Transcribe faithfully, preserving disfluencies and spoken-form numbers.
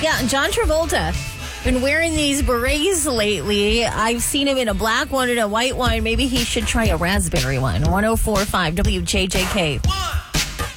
Yeah, John Travolta. Been wearing these berets lately. I've seen him in a black one and a white one. Maybe he should try a raspberry one. one oh four point five W J J K.